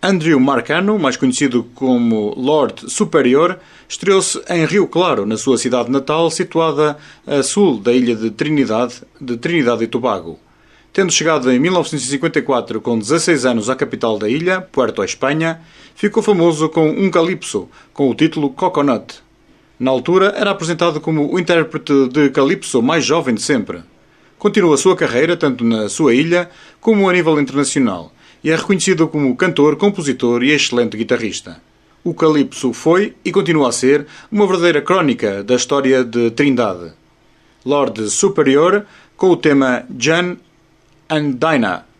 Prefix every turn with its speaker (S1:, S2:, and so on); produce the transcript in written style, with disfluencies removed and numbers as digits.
S1: Andrew Marcano, mais conhecido como Lord Superior, estreou-se em Rio Claro, na sua cidade natal, situada a sul da ilha de Trinidade e Tobago. Tendo chegado em 1954 com 16 anos à capital da ilha, Puerto Espanha, ficou famoso com um calypso, com o título Coconut. Na altura, era apresentado como o intérprete de calypso mais jovem de sempre. Continua a sua carreira tanto na sua ilha como a nível internacional e é reconhecido como cantor, compositor e excelente guitarrista. O calypso foi e continua a ser uma verdadeira crónica da história de Trindade. Lord Superior com o tema Jan and Dinah.